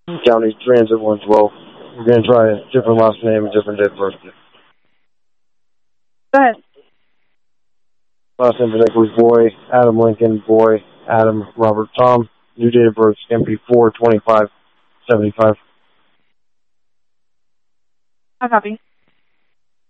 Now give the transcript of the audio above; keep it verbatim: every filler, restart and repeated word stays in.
County Transit one twelve. We're going to try a different last name, a different date of birth. Go ahead. Last name for Nicholas, boy. Adam Lincoln, boy. Adam Robert Tom. New date of birth, M P four twenty-five seventy-five. I copy.